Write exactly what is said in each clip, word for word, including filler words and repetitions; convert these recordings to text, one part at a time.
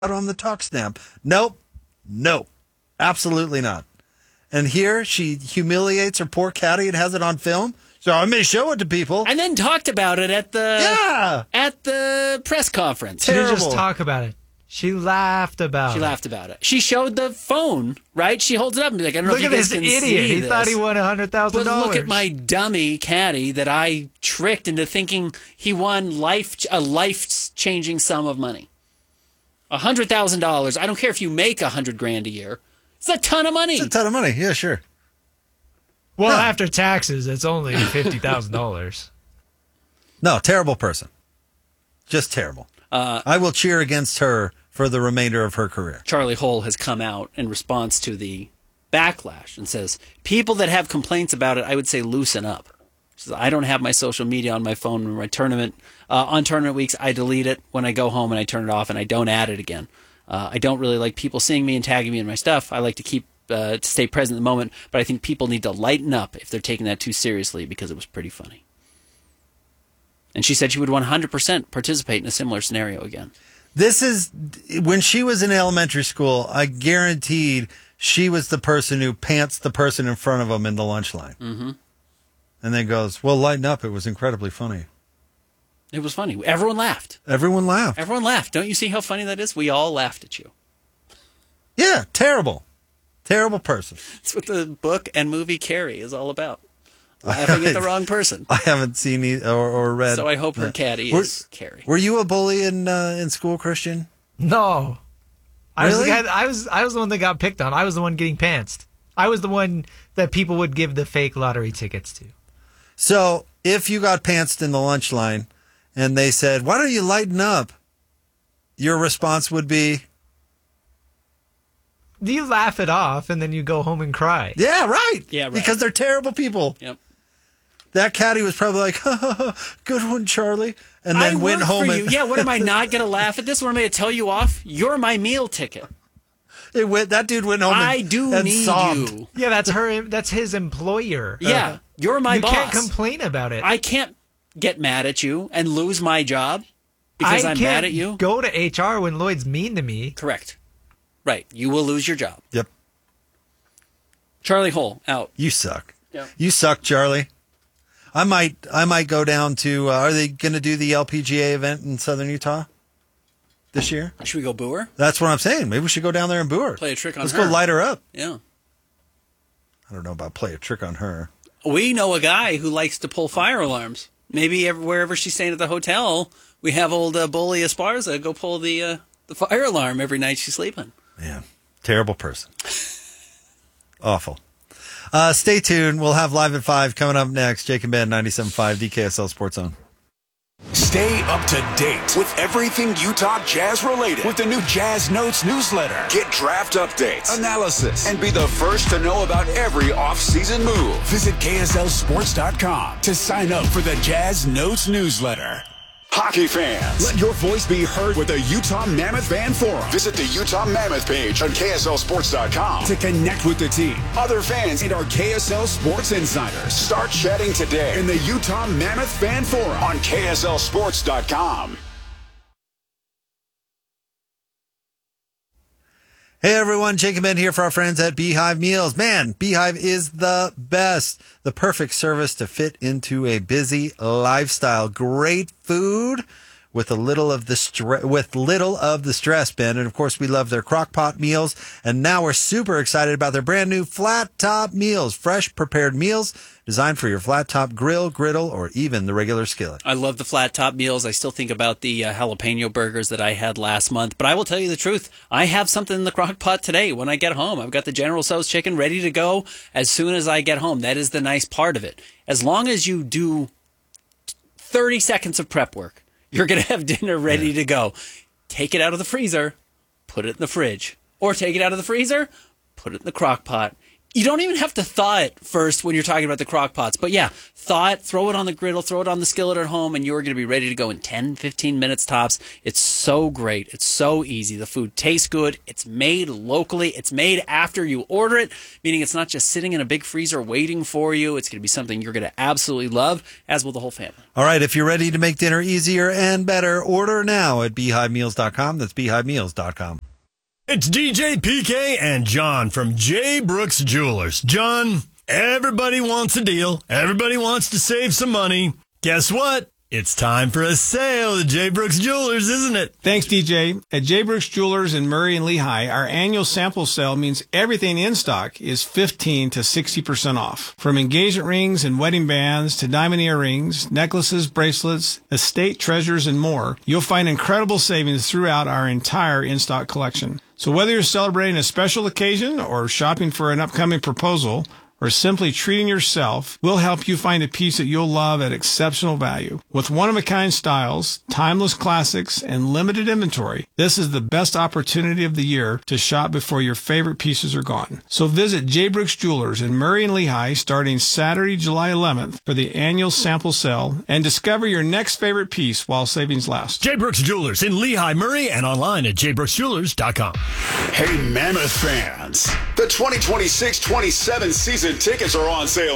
on the talk snap. Nope. Nope. Absolutely not. And here she humiliates her poor caddy and has it on film. So I may show it to people. And then talked about it at the yeah. at the press conference. She didn't just talk about it. She laughed about she it. She laughed about it. She showed the phone, right? She holds it up and be like, I don't look know if you guys this can idiot. see He this. thought he won one hundred thousand dollars. But look at my dummy caddy that I tricked into thinking he won life a life-changing sum of money. one hundred thousand dollars. I don't care if you make one hundred grand a year. It's a ton of money. It's a ton of money. Yeah, sure. Well, no. After taxes, it's only fifty thousand dollars. No, terrible person. Just terrible. Uh, I will cheer against her for the remainder of her career. Charlie Hull has come out in response to the backlash and says, people that have complaints about it, I would say loosen up. She says, I don't have my social media on my phone when my tournament, uh, on tournament weeks, I delete it when I go home and I turn it off and I don't add it again. Uh, I don't really like people seeing me and tagging me in my stuff. I like to keep uh, to stay present in the moment, but I think people need to lighten up if they're taking that too seriously because it was pretty funny. And she said she would one hundred percent participate in a similar scenario again. This is, when she was in elementary school, I guaranteed she was the person who pants the person in front of them in the lunch line. Mm-hmm. And then goes, well, lighten up. It was incredibly funny. It was funny. Everyone laughed. Everyone laughed. Everyone laughed. Don't you see how funny that is? We all laughed at you. Yeah, terrible. Terrible person. That's what the book and movie Carrie is all about. Laughing at the wrong person. I haven't seen e- or, or read. So I hope her caddy were, is Carrie. Were you a bully in uh, in school, Christian? No. I really? was the guy that, I was I was the one that got picked on. I was the one getting pantsed. I was the one that people would give the fake lottery tickets to. So if you got pantsed in the lunch line and they said, why don't you lighten up? Your response would be, you laugh it off and then you go home and cry. Yeah, right. Yeah, right. Because they're terrible people. Yep. That caddy was probably like, ha, ha, ha, good one, Charlie. And then I went work home. For and you. Yeah, what am I not going to laugh at this? What am I going to tell you off? You're my meal ticket. It went, that dude went home and, I do and need sobbed. you. Yeah, that's her. That's his employer. Yeah, uh, you're my you boss. You can't complain about it. I can't get mad at you and lose my job because I I'm can't mad at you. Go to H R when Lloyd's mean to me. Correct. Right. You will lose your job. Yep. Charlie Hull, out. You suck. Yep. You suck, Charlie. I might I might go down to, uh, are they going to do the L P G A event in Southern Utah this year? Should we go boo her? That's what I'm saying. Maybe we should go down there and boo her. Play a trick on Let's her. go light her up. Yeah. I don't know about play a trick on her. We know a guy who likes to pull fire alarms. Maybe every, wherever she's staying at the hotel, we have old uh, Bully Esparza go pull the uh, the fire alarm every night she's sleeping. Man, terrible person. Awful. Uh, stay tuned. We'll have Live at five coming up next. Jake and Ben, ninety-seven point five D K S L Sports Zone. Stay up to date with everything Utah Jazz related with the new Jazz Notes newsletter. Get draft updates, analysis, and be the first to know about every off-season move. Visit K S L sports dot com to sign up for the Jazz Notes newsletter. Hockey fans, let your voice be heard with the Utah Mammoth Fan Forum. Visit the Utah Mammoth page on K S L sports dot com to connect with the team, other fans, and our K S L Sports Insiders. Start chatting today in the Utah Mammoth Fan Forum on K S L sports dot com. Hey everyone, Jake and Ben here for our friends at Beehive Meals. Man, Beehive is the best. The perfect service to fit into a busy lifestyle. Great food with a little of the stre- with little of the stress, Ben. And of course, we love their crock pot meals. And now we're super excited about their brand new flat top meals. Fresh prepared meals designed for your flat top grill, griddle, or even the regular skillet. I love the flat top meals. I still think about the uh, jalapeno burgers that I had last month. But I will tell you the truth. I have something in the crock pot today when I get home. I've got the General Tso's chicken ready to go as soon as I get home. That is the nice part of it. As long as you do thirty seconds of prep work, you're going to have dinner ready yeah. to go. Take it out of the freezer, put it in the fridge. Or take it out of the freezer, put it in the crock pot. You don't even have to thaw it first when you're talking about the crock pots. But yeah, thaw it, throw it on the griddle, throw it on the skillet at home, and you're going to be ready to go in ten, fifteen minutes tops. It's so great. It's so easy. The food tastes good. It's made locally. It's made after you order it, meaning it's not just sitting in a big freezer waiting for you. It's going to be something you're going to absolutely love, as will the whole family. All right, if you're ready to make dinner easier and better, order now at beehive meals dot com. That's beehive meals dot com. It's D J P K and John from J. Brooks Jewelers. John, everybody wants a deal. Everybody wants to save some money. Guess what? It's time for a sale at J. Brooks Jewelers, isn't it? Thanks, D J. At J. Brooks Jewelers in Murray and Lehigh, our annual sample sale means everything in stock is fifteen to sixty percent off. From engagement rings and wedding bands to diamond earrings, necklaces, bracelets, estate treasures, and more, you'll find incredible savings throughout our entire in-stock collection. So whether you're celebrating a special occasion or shopping for an upcoming proposal, or simply treating yourself, we'll help you find a piece that you'll love at exceptional value. With one-of-a-kind styles, timeless classics, and limited inventory, this is the best opportunity of the year to shop before your favorite pieces are gone. So visit J. Brooks Jewelers in Murray and Lehigh starting Saturday, July eleventh for the annual sample sale and discover your next favorite piece while savings last. J. Brooks Jewelers in Lehigh, Murray, and online at j brooks jewelers dot com. Hey, Mammoth fans, the twenty twenty-six twenty-seven season tickets are on sale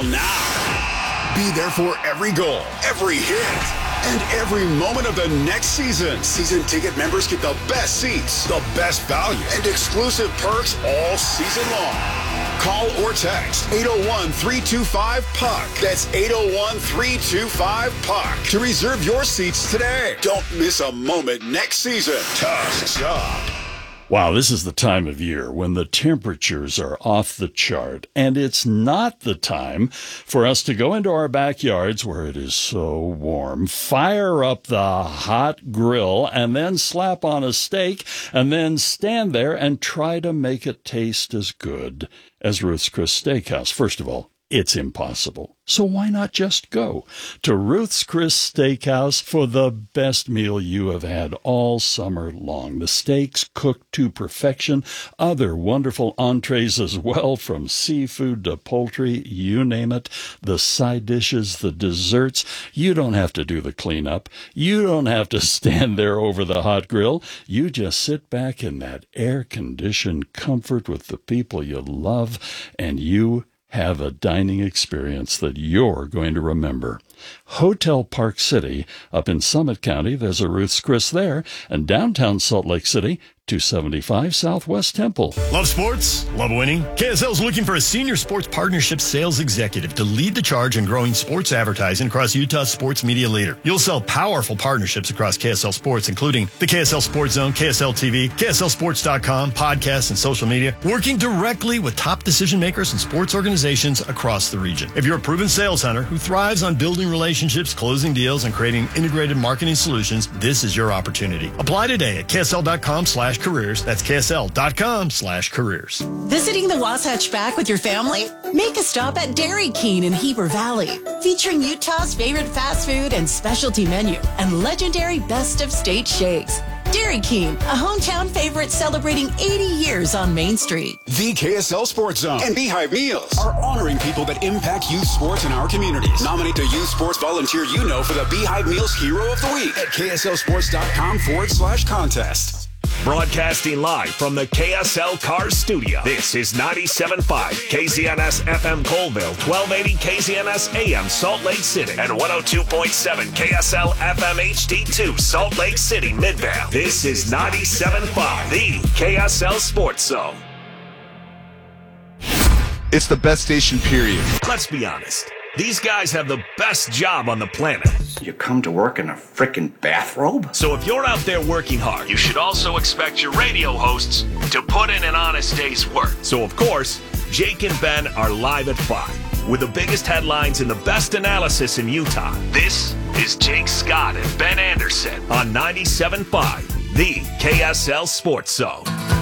now. Be there for every goal, every hit, and every moment of the next season. Season ticket members get the best seats, the best value, and exclusive perks all season long. Call or text eight oh one, three two five, P U C. That's eight oh one, three two five, P U C to reserve your seats today. Don't miss a moment next season. Tough job. Wow, this is the time of year when the temperatures are off the chart, and it's not the time for us to go into our backyards where it is so warm, fire up the hot grill, and then slap on a steak, and then stand there and try to make it taste as good as Ruth's Chris Steakhouse. First of all, it's impossible. So why not just go to Ruth's Chris Steakhouse for the best meal you have had all summer long? The steaks cooked to perfection, other wonderful entrees as well, from seafood to poultry, you name it, the side dishes, the desserts. You don't have to do the cleanup. You don't have to stand there over the hot grill. You just sit back in that air-conditioned comfort with the people you love, and you have a dining experience that you're going to remember. Hotel Park City up in Summit County, there's a Ruth's Chris there, and downtown Salt Lake City, two seventy-five Southwest Temple. Love sports? Love winning? K S L's looking for a senior sports partnership sales executive to lead the charge in growing sports advertising across Utah's sports media leader. You'll sell powerful partnerships across K S L Sports, including the K S L Sports Zone, K S L T V, K S L sports dot com, podcasts, and social media, working directly with top decision makers and sports organizations across the region. If you're a proven sales hunter who thrives on building relationships, closing deals, and creating integrated marketing solutions, this is your opportunity. Apply today at K S L dot com slash careers. That's K S L dot com slash careers. Visiting the Wasatch Back with your family? Make a stop at Dairy King in Heber Valley, featuring Utah's favorite fast food and specialty menu and legendary best of state shakes. Dairy King, a hometown favorite celebrating eighty years on Main Street. The K S L Sports Zone and Beehive Meals are honoring people that impact youth sports in our communities. Nominate the youth sports volunteer you know for the Beehive Meals Hero of the Week at K S L sports dot com forward slash contest. Broadcasting live from the K S L Cars Studio. This is ninety-seven point five K Z N S F M Colville, twelve eighty K Z N S A M Salt Lake City, and one oh two point seven K S L F M H D two Salt Lake City, Midvale. This is ninety-seven point five, the K S L Sports Zone. It's the best station, period. Let's be honest. These guys have the best job on the planet. You come to work in a frickin' bathrobe? So if you're out there working hard, you should also expect your radio hosts to put in an honest day's work. So of course, Jake and Ben are live at five with the biggest headlines and the best analysis in Utah. This is Jake Scott and Ben Anderson on ninety-seven point five, the K S L Sports Zone.